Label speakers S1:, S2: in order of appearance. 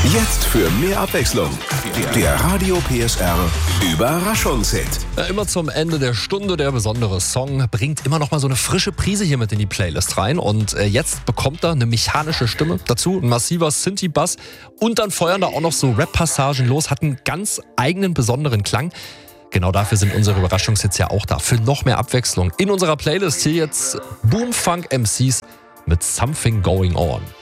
S1: Jetzt für mehr Abwechslung. Der Radio PSR Überraschungshit.
S2: Ja, immer zum Ende der Stunde der besondere Song bringt immer noch mal so eine frische Prise hier mit in die Playlist rein. Und jetzt bekommt er eine mechanische Stimme dazu, ein massiver Synthi-Bass und dann feuern da auch noch so Rap-Passagen los, hat einen ganz eigenen besonderen Klang. Genau dafür sind unsere Überraschungshits ja auch da, für noch mehr Abwechslung. In unserer Playlist hier jetzt Boomfunk MCs mit Something Going On.